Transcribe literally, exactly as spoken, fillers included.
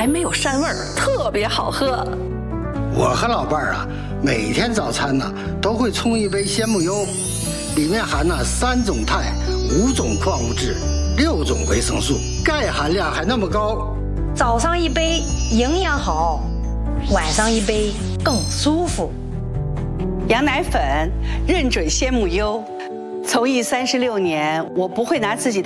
还没有膻味儿，特别好喝。 我和老伴儿啊，每天早餐呢都会冲一杯鲜木优，里面含了三种钛、五种矿物质、六种维生素，钙含量还那么高。 早上一杯营养好，晚上一杯更舒服。 羊奶粉认准鲜木优，从艺三十六年，我不会拿自己的